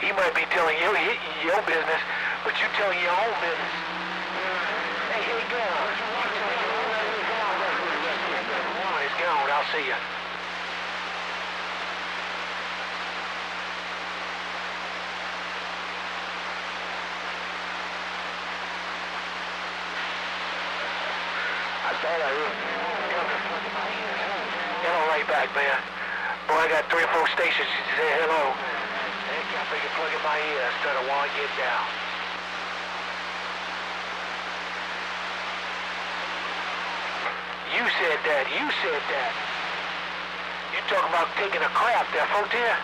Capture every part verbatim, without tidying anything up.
He might be telling you your business, but you telling your own business. Hey, hey, go on. Come on, it's gone. I'll see you. I thought I heard. Hello, right back, man. Boy, I got three or four stations to say hello. Heck, I figured plug in my ear instead of one get down. You said that. You said that. You talking about taking a crap there, Frontier?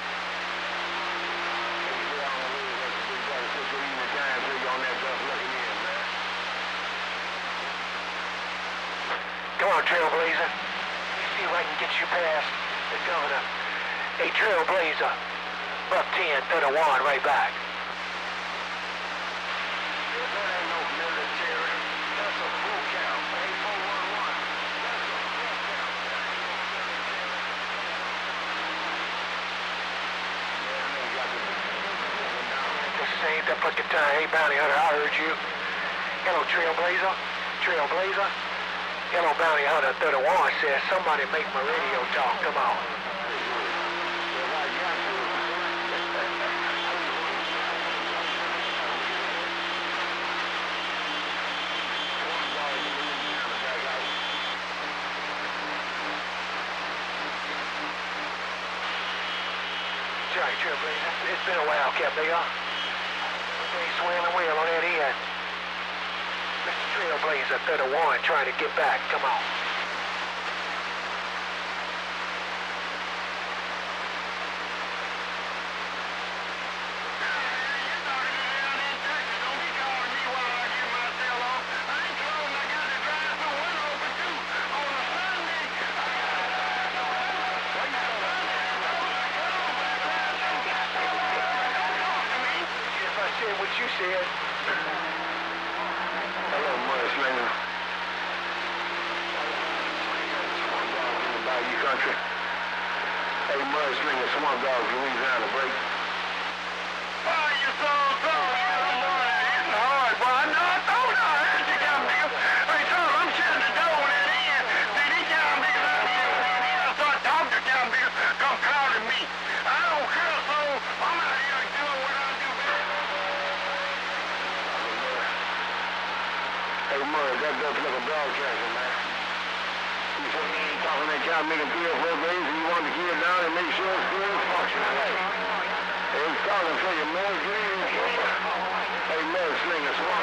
Come on, Trailblazer. Let me see if I can get you past the governor. Hey, Trailblazer. Buck ten, thirty-one, right back. That ain't no military. That's a full count. eight four one one. That's a full count. This ain't the fucking time. Hey, Bounty Hunter, I heard you. Hello, Trailblazer. Trailblazer. Hello, Bounty Hunter thirty-one says somebody make my radio talk. Come on. Sorry, Trailblazer. It's been a while, Captain. Okay, swing the wheel on that end. Mister Trailblazer thirty-one trying to get back. Come on. If I said what you said. Hello, Mudslinger. Bayou country. Hey, Mudslinger, Swamp Dogs, Louisiana, break. Oh, you so sorry. It's hard, boy. I know. I thought I heard you, young nigga. Hey, son, I'm shutting the door on that end. See, these young niggas out here, when I start talking to young niggas, come calling me. I don't care, so I'm out here doing what I do, man. Hey, Murray, that does look a broadcaster, man. You said he ain't talking that job, making three or four days, and you want to get it down and make sure it's still functioning. Hey, he's calling for you, man. Hey, Mudslinger, Swamp